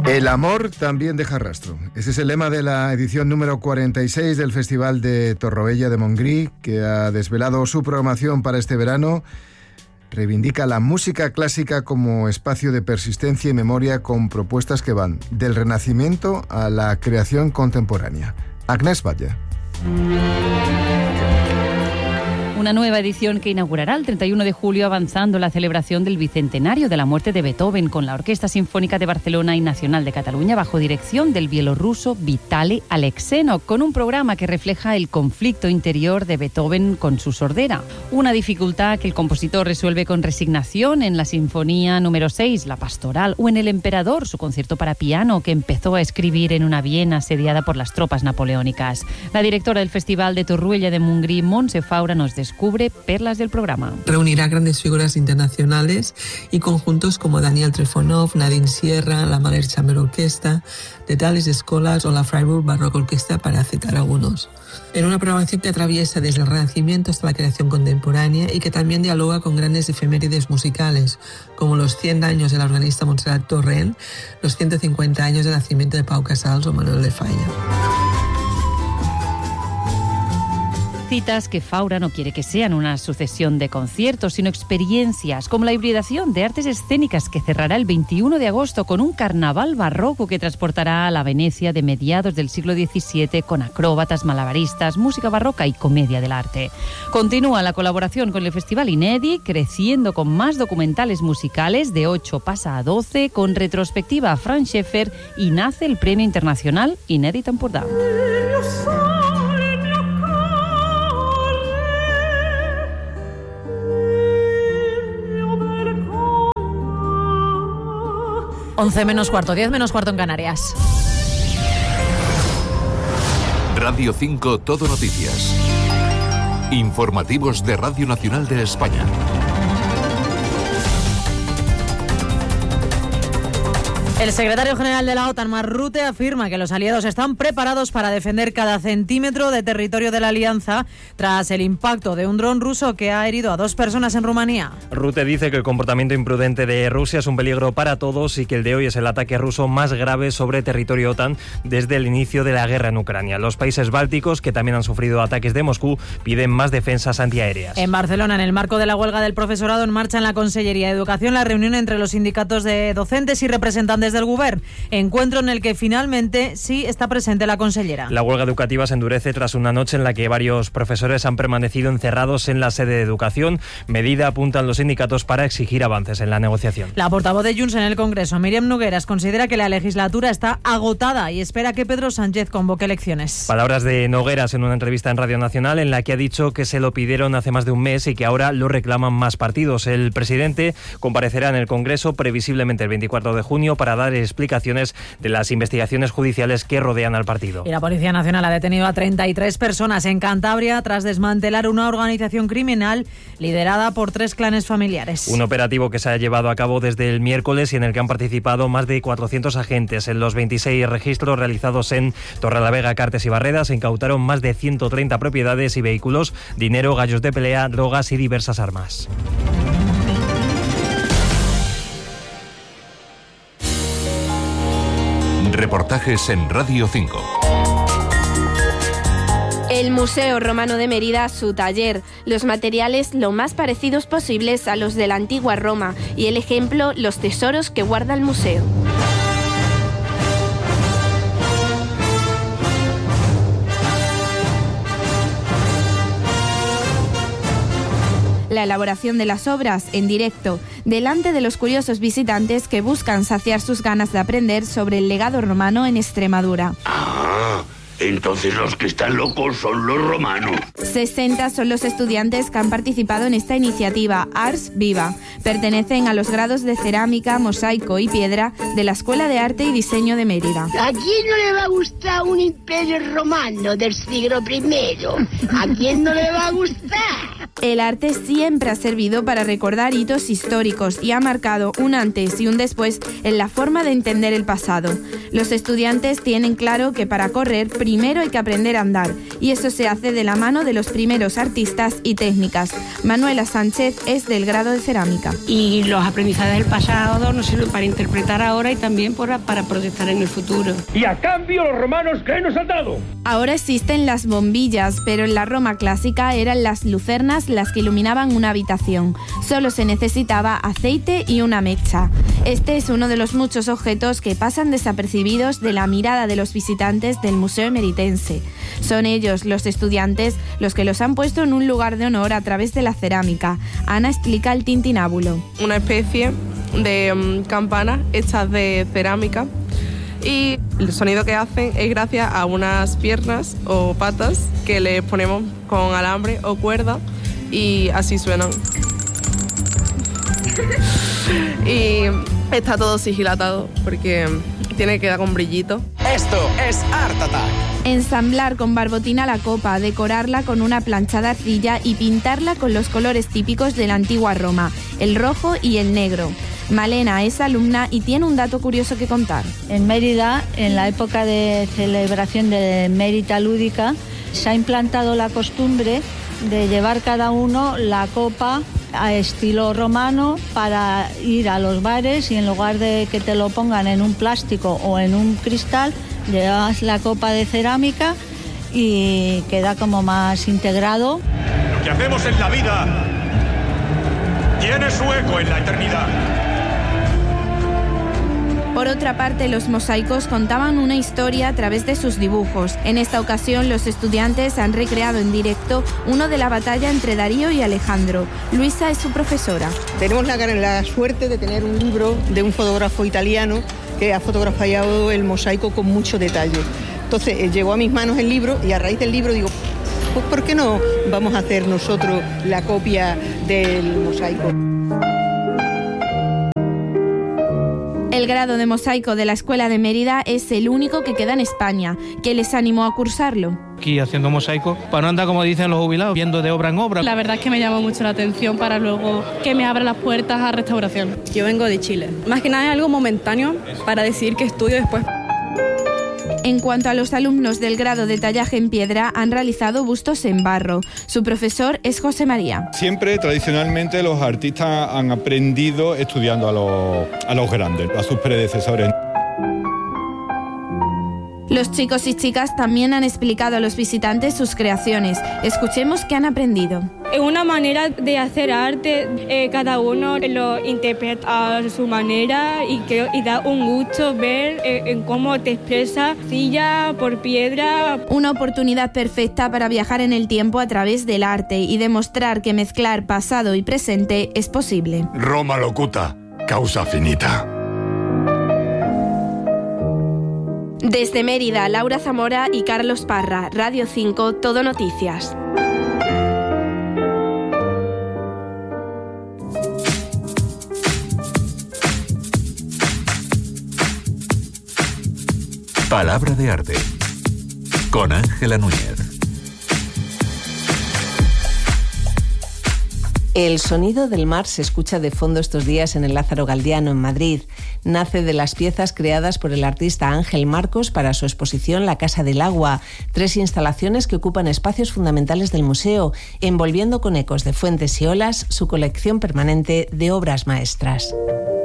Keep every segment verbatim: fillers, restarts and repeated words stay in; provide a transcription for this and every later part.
El amor también deja rastro. Ese es el lema de la edición número cuarenta y seis del Festival de Torroella de Montgrí, que ha desvelado su programación para este verano. Reivindica la música clásica como espacio de persistencia y memoria, con propuestas que van del Renacimiento a la creación contemporánea. Agnès Batlle. Una nueva edición que inaugurará el treinta y uno de julio, avanzando la celebración del bicentenario de la muerte de Beethoven, con la Orquesta Sinfónica de Barcelona y Nacional de Cataluña, bajo dirección del bielorruso Vitali Aleksenov, con un programa que refleja el conflicto interior de Beethoven con su sordera. Una dificultad que el compositor resuelve con resignación en la Sinfonía número seis, la Pastoral, o en El Emperador, su concierto para piano, que empezó a escribir en una Viena asediada por las tropas napoleónicas. La directora del Festival de Torroella de Montgrí, Montse Faura, nos descubre perlas del programa. Reunirá grandes figuras internacionales y conjuntos como Daniel Trifonov, Nadine Sierra, la Mahler Chamber Orquesta, The Dallas Scholars o la Freiburg Baroque Orquesta, para citar algunos. En una programación que atraviesa desde el Renacimiento hasta la creación contemporánea y que también dialoga con grandes efemérides musicales, como los cien años de la organista Montserrat Torrent, los ciento cincuenta años del nacimiento de Pau Casals o Manuel de Falla. Citas que Faura no quiere que sean una sucesión de conciertos, sino experiencias, como la hibridación de artes escénicas, que cerrará el veintiuno de agosto con un carnaval barroco que transportará a la Venecia de mediados del siglo diecisiete, con acróbatas, malabaristas, música barroca y comedia del arte. Continúa la colaboración con el Festival Inedi, creciendo con más documentales musicales. De ocho pasa a doce, con retrospectiva a Franz Schäfer, y nace el Premio Internacional Inedi Tempordà. once menos cuarto, diez menos cuarto en Canarias. Radio cinco Todo Noticias. Informativos de Radio Nacional de España. El secretario general de la OTAN, Mark Rutte, afirma que los aliados están preparados para defender cada centímetro de territorio de la alianza tras el impacto de un dron ruso que ha herido a dos personas en Rumanía. Rutte dice que el comportamiento imprudente de Rusia es un peligro para todos y que el de hoy es el ataque ruso más grave sobre territorio OTAN desde el inicio de la guerra en Ucrania. Los países bálticos, que también han sufrido ataques de Moscú, piden más defensas antiaéreas. En Barcelona, en el marco de la huelga del profesorado, en marcha en la Consellería de Educación la reunión entre los sindicatos de docentes y representantes del Govern, encuentro en el que finalmente sí está presente la consellera. La huelga educativa se endurece tras una noche en la que varios profesores han permanecido encerrados en la sede de Educación, medida, apuntan los sindicatos, para exigir avances en la negociación. La portavoz de Junts en el Congreso, Míriam Nogueras, considera que la legislatura está agotada y espera que Pedro Sánchez convoque elecciones. Palabras de Nogueras en una entrevista en Radio Nacional, en la que ha dicho que se lo pidieron hace más de un mes y que ahora lo reclaman más partidos. El presidente comparecerá en el Congreso previsiblemente el veinticuatro de junio para dar explicaciones de las investigaciones judiciales que rodean al partido. Y la Policía Nacional ha detenido a treinta y tres personas en Cantabria tras desmantelar una organización criminal liderada por tres clanes familiares. Un operativo que se ha llevado a cabo desde el miércoles y en el que han participado más de cuatrocientos agentes. En los veintiséis registros realizados en Torrelavega, Cartes y Barreda se incautaron más de ciento treinta propiedades y vehículos, dinero, gallos de pelea, drogas y diversas armas. Reportajes en Radio cinco. El Museo Romano de Mérida, su taller, los materiales lo más parecidos posibles a los de la antigua Roma y el ejemplo, los tesoros que guarda el museo. La elaboración de las obras en directo, delante de los curiosos visitantes que buscan saciar sus ganas de aprender sobre el legado romano en Extremadura. Ah, entonces los que están locos son los romanos. sesenta son los estudiantes que han participado en esta iniciativa Ars Viva. Pertenecen a los grados de cerámica, mosaico y piedra de la Escuela de Arte y Diseño de Mérida. ¿A quién no le va a gustar un imperio romano del siglo primero? ¿A quién no le va a gustar? El arte siempre ha servido para recordar hitos históricos y ha marcado un antes y un después en la forma de entender el pasado. Los estudiantes tienen claro que para correr primero hay que aprender a andar, y eso se hace de la mano de los primeros artistas y técnicas. Manuela Sánchez es del grado de cerámica. Y los aprendizajes del pasado nos sirven para interpretar ahora y también para, para proyectar en el futuro. Y a cambio los romanos, ¿qué nos han dado? Ahora existen las bombillas, pero en la Roma clásica eran las lucernas las que iluminaban una habitación. Solo se necesitaba aceite y una mecha. Este es uno de los muchos objetos que pasan desapercibidos de la mirada de los visitantes del Museo Emeritense. Son ellos, los estudiantes, los que los han puesto en un lugar de honor a través de la cerámica. Ana explica el tintinábulo. Una especie de um, campanas hechas de cerámica, y el sonido que hacen es gracias a unas piernas o patas que le ponemos con alambre o cuerda, y así suenan. Y está todo sigilatado porque tiene que dar con brillito. Esto es Art Attack. Ensamblar con barbotina la copa, decorarla con una plancha de arcilla y pintarla con los colores típicos de la antigua Roma, el rojo y el negro. Malena es alumna y tiene un dato curioso que contar. En Mérida, en la época de celebración de Mérita Lúdica, se ha implantado la costumbre de llevar cada uno la copa a estilo romano para ir a los bares, y en lugar de que te lo pongan en un plástico o en un cristal, llevas la copa de cerámica y queda como más integrado. Lo que hacemos en la vida tiene su eco en la eternidad. Por otra parte, los mosaicos contaban una historia a través de sus dibujos. En esta ocasión, los estudiantes han recreado en directo uno de la batalla entre Darío y Alejandro. Luisa es su profesora. Tenemos la, la suerte de tener un libro de un fotógrafo italiano que ha fotografiado el mosaico con mucho detalle. Entonces, eh, llegó a mis manos el libro, y a raíz del libro digo, pues ¿por qué no vamos a hacer nosotros la copia del mosaico? El grado de mosaico de la Escuela de Mérida es el único que queda en España. ¿Qué les animó a cursarlo? Aquí haciendo mosaico, para no andar, como dicen los jubilados, viendo de obra en obra. La verdad es que me llama mucho la atención para luego que me abra las puertas a restauración. Yo vengo de Chile. Más que nada es algo momentáneo para decidir qué estudio después. En cuanto a los alumnos del grado de tallaje en piedra, han realizado bustos en barro. Su profesor es José María. Siempre, tradicionalmente, los artistas han aprendido estudiando a los, a los grandes, a sus predecesores. Los chicos y chicas también han explicado a los visitantes sus creaciones. Escuchemos qué han aprendido. Es una manera de hacer arte, eh, cada uno lo interpreta a su manera, y, que, y da un gusto ver eh, en cómo te expresa silla por piedra. Una oportunidad perfecta para viajar en el tiempo a través del arte y demostrar que mezclar pasado y presente es posible. Roma locuta, causa finita. Desde Mérida, Laura Zamora y Carlos Parra, Radio cinco, Todo Noticias. Palabra de arte, con Ángela Núñez. El sonido del mar se escucha de fondo estos días en el Lázaro Galdiano, en Madrid. Nace de las piezas creadas por el artista Ángel Marcos para su exposición La Casa del Agua, tres instalaciones que ocupan espacios fundamentales del museo, envolviendo con ecos de fuentes y olas su colección permanente de obras maestras.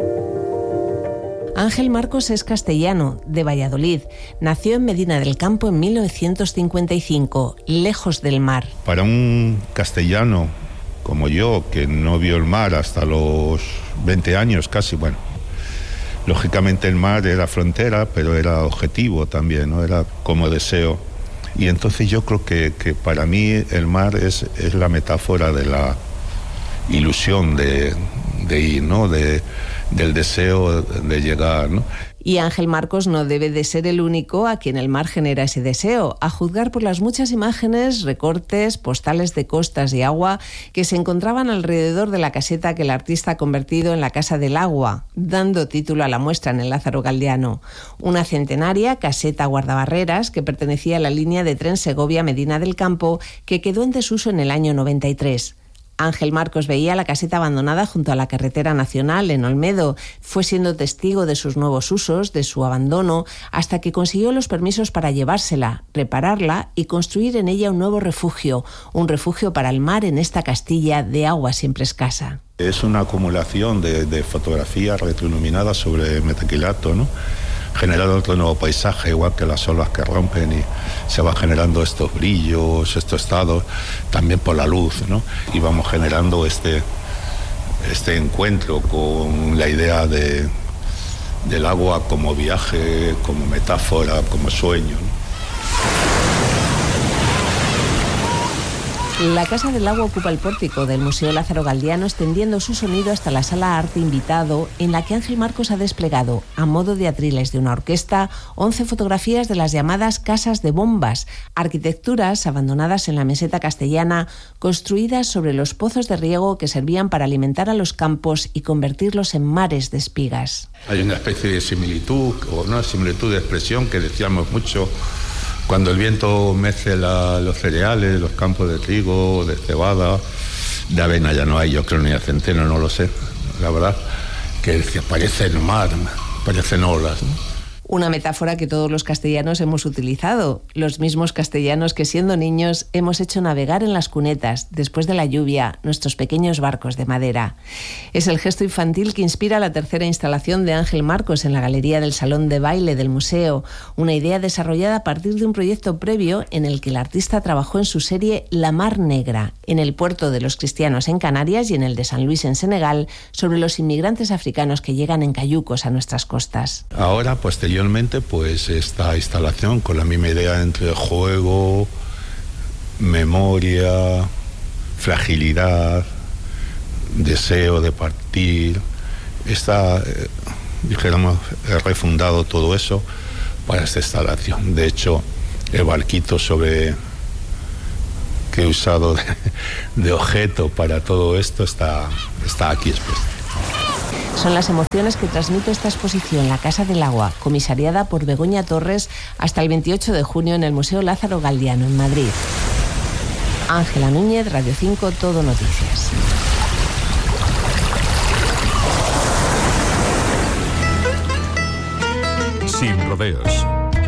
Ángel Marcos es castellano, de Valladolid. Nació en Medina del Campo en mil novecientos cincuenta y cinco, lejos del mar. Para un castellano como yo, que no vio el mar hasta los veinte años casi, bueno, lógicamente el mar era frontera, pero era objetivo también, ¿no? Era como deseo. Y entonces yo creo que, que para mí el mar es, es la metáfora de la ilusión de, de ir, ¿no? De, del deseo de llegar, ¿no? Y Ángel Marcos no debe de ser el único a quien el mar genera ese deseo, a juzgar por las muchas imágenes, recortes, postales de costas y agua que se encontraban alrededor de la caseta que el artista ha convertido en la Casa del Agua, dando título a la muestra en el Lázaro Galdiano. Una centenaria caseta guardabarreras que pertenecía a la línea de tren Segovia-Medina del Campo, que quedó en desuso en el año noventa y tres. Ángel Marcos veía la caseta abandonada junto a la carretera nacional en Olmedo. Fue siendo testigo de sus nuevos usos, de su abandono, hasta que consiguió los permisos para llevársela, repararla y construir en ella un nuevo refugio, un refugio para el mar en esta Castilla de agua siempre escasa. Es una acumulación de, de fotografías retroiluminadas sobre metaquilato, ¿no? Generando otro nuevo paisaje, igual que las olas que rompen, y se van generando estos brillos, estos estados, también por la luz, ¿no? Y vamos generando este, este encuentro con la idea de, del agua como viaje, como metáfora, como sueño, ¿no? La Casa del Agua ocupa el pórtico del Museo Lázaro Galdiano, extendiendo su sonido hasta la Sala Arte Invitado, en la que Ángel Marcos ha desplegado, a modo de atriles de una orquesta, once fotografías de las llamadas casas de bombas, arquitecturas abandonadas en la meseta castellana, construidas sobre los pozos de riego que servían para alimentar a los campos y convertirlos en mares de espigas. Hay una especie de similitud, o no similitud de expresión que decíamos mucho. Cuando el viento mece la, los cereales, los campos de trigo, de cebada, de avena ya no hay, yo creo, ni de centeno, no lo sé, la verdad, que parece el mar, parecen olas, ¿no? Una metáfora que todos los castellanos hemos utilizado, los mismos castellanos que siendo niños hemos hecho navegar en las cunetas, después de la lluvia, nuestros pequeños barcos de madera. Es el gesto infantil que inspira la tercera instalación de Ángel Marcos en la galería del Salón de Baile del museo, una idea desarrollada a partir de un proyecto previo en el que el artista trabajó en su serie La Mar Negra, en el puerto de los cristianos en Canarias y en el de San Luis en Senegal, sobre los inmigrantes africanos que llegan en cayucos a nuestras costas. Ahora, posteriormente, pues esta instalación con la misma idea entre juego, memoria, fragilidad, deseo de partir, está, eh, dijéramos, he refundado todo eso para esta instalación. De hecho, el barquito sobre que he usado de, de objeto para todo esto está, está aquí expuesto. Son las emociones que transmite esta exposición, La Casa del Agua, comisariada por Begoña Torres, hasta el veintiocho de junio en el Museo Lázaro Galdiano, en Madrid. Ángela Núñez, Radio cinco, Todo Noticias. Sin rodeos.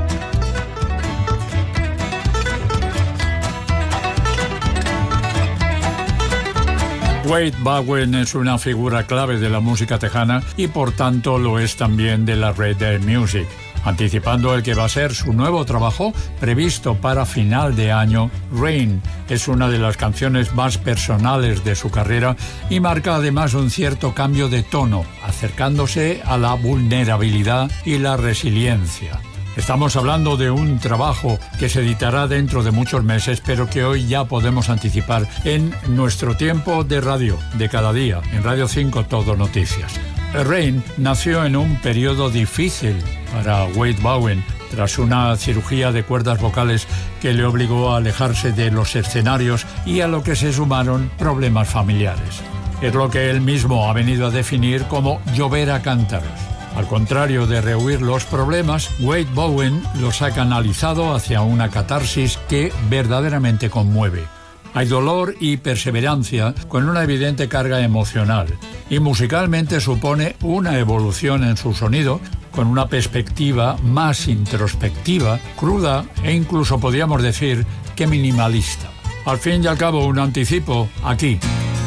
Wade Bowen es una figura clave de la música tejana y por tanto lo es también de la Red Dead Music. Anticipando el que va a ser su nuevo trabajo previsto para final de año, Rain es una de las canciones más personales de su carrera y marca además un cierto cambio de tono, acercándose a la vulnerabilidad y la resiliencia. Estamos hablando de un trabajo que se editará dentro de muchos meses, pero que hoy ya podemos anticipar en nuestro tiempo de radio, de cada día, en Radio cinco Todo Noticias. Rain nació en un periodo difícil para Wade Bowen, tras una cirugía de cuerdas vocales que le obligó a alejarse de los escenarios y a lo que se sumaron problemas familiares. Es lo que él mismo ha venido a definir como llover a cántaros. Al contrario de rehuir los problemas, Wade Bowen los ha canalizado hacia una catarsis que verdaderamente conmueve. Hay dolor y perseverancia con una evidente carga emocional y musicalmente supone una evolución en su sonido con una perspectiva más introspectiva, cruda e incluso podríamos decir que minimalista. Al fin y al cabo, un anticipo aquí.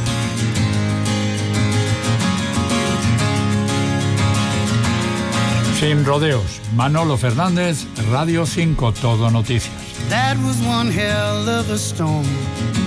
Sin rodeos, Manolo Fernández, Radio cinco Todo Noticias. That was one hell of a storm.